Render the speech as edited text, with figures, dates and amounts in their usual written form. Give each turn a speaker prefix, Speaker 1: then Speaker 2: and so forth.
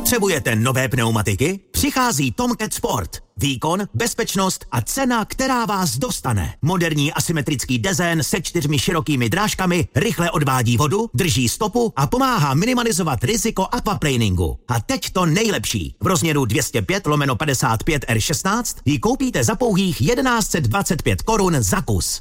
Speaker 1: Potřebujete nové pneumatiky? Přichází Tomcat Sport. Výkon, bezpečnost a cena, která vás dostane. Moderní asymetrický dezén se 4 širokými drážkami rychle odvádí vodu, drží stopu a pomáhá minimalizovat riziko aquaplaningu. A teď to nejlepší. V rozměru 205/55 R16 ji koupíte za pouhých 1125 korun za kus.